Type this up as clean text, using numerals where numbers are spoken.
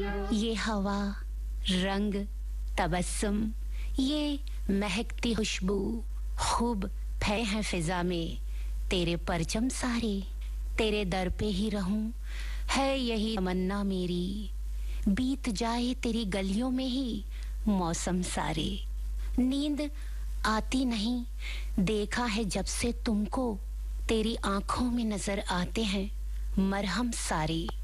ये हवा, रंग, तबस्सुम, ये महकती खुशबू, खूब फै है फिजा में तेरे परचम सारे, तेरे दर पे ही रहूं है यही तमन्ना मेरी, बीत जाए तेरी गलियों में ही मौसम सारे। नींद आती नहीं, देखा है जब से तुमको, तेरी आंखों में नजर आते हैं मरहम सारे।